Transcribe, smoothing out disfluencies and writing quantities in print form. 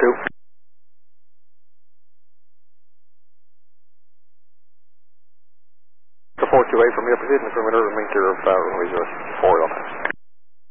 428 from here, proceed in the perimeter, remainder of runway 04